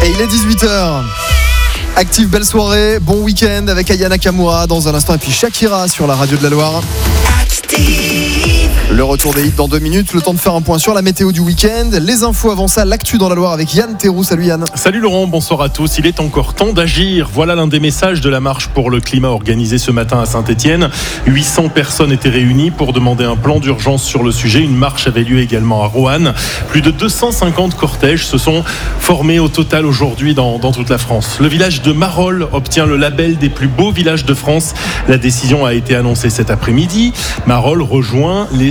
Et il est 18h. Active, belle soirée, bon week-end avec Aya Nakamura dans un instant et puis Shakira sur la radio de la Loire. Le retour des hits dans 2 minutes, le temps de faire un point sur la météo du week-end. Les infos avant ça, l'actu dans la Loire avec Yann Théroux. Salut Yann. Salut Laurent, bonsoir à tous. Il est encore temps d'agir. Voilà l'un des messages de la marche pour le climat organisée ce matin à Saint-Étienne. 800 personnes étaient réunies pour demander un plan d'urgence sur le sujet. Une marche avait lieu également à Roanne. Plus de 250 cortèges se sont formés au total aujourd'hui dans toute la France. Le village de Marolles obtient le label des plus beaux villages de France. La décision a été annoncée cet après-midi. Marolles rejoint les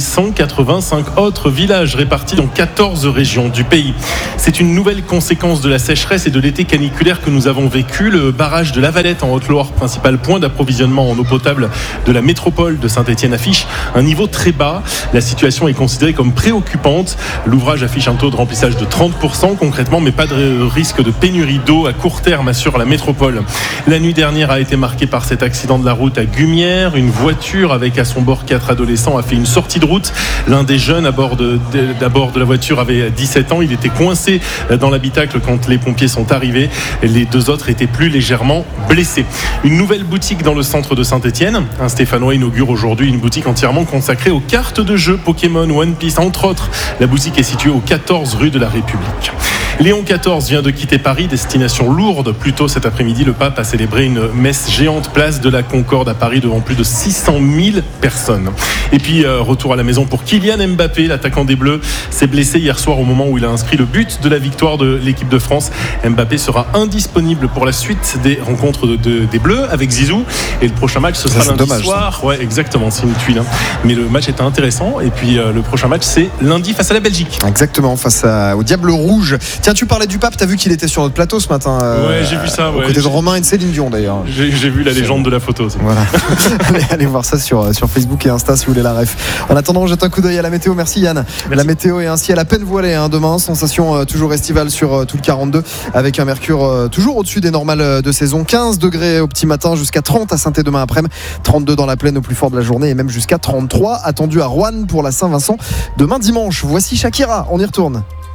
185 autres villages répartis dans 14 régions du pays. C'est une nouvelle conséquence de la sécheresse et de l'été caniculaire que nous avons vécu. Le barrage de La Valette en Haute-Loire, principal point d'approvisionnement en eau potable de la métropole de Saint-Étienne, affiche un niveau très bas. La situation est considérée comme préoccupante. L'ouvrage affiche un taux de remplissage de 30% concrètement, mais pas de risque de pénurie d'eau à court terme, assure la métropole. La nuit dernière a été marquée par cet accident de la route à Gumières. Une voiture avec à son bord 4 adolescents a fait une sortie de route. L'un des jeunes à bord de la voiture avait 17 ans. Il était coincé dans l'habitacle quand les pompiers sont arrivés. Les 2 autres étaient plus légèrement blessés. Une nouvelle boutique dans le centre de Saint-Étienne. Un Stéphanois inaugure aujourd'hui une boutique entièrement consacrée aux cartes de jeux Pokémon, One Piece, entre autres. La boutique est située au 14 rue de la République. Léon XIV vient de quitter Paris, destination Lourdes. Plus tôt cet après-midi, le pape a célébré une messe géante place de la Concorde à Paris devant plus de 600 000 personnes. Et puis, retour à la maison pour Kylian Mbappé, l'attaquant des Bleus, s'est blessé hier soir au moment où il a inscrit le but de la victoire de l'équipe de France. Mbappé sera indisponible pour la suite des rencontres des Bleus avec Zizou. Et le prochain match, ce sera lundi soir. Ouais, exactement, c'est une tuile. Hein. Mais le match était intéressant. Et puis, le prochain match, c'est lundi face à la Belgique. Exactement, face au Diable Rouge. Tiens, tu parlais du pape, t'as vu qu'il était sur notre plateau ce matin. Ouais, j'ai vu ça. Aux côtés de Romain et de Céline Dion d'ailleurs. J'ai vu la légende de la photo. Ça. Voilà. allez voir ça sur Facebook et Insta si vous voulez la ref. En attendant, on jette un coup d'œil à la météo. Merci Yann. Merci. La météo est ainsi à la peine voilée demain. Sensation toujours estivale sur tout le 42 avec un mercure toujours au-dessus des normales de saison. 15 degrés au petit matin jusqu'à 30 à Saint-Étienne demain après-midi. 32 dans la plaine au plus fort de la journée et même jusqu'à 33 attendu à Roanne pour la Saint-Vincent demain dimanche. Voici Shakira. On y retourne.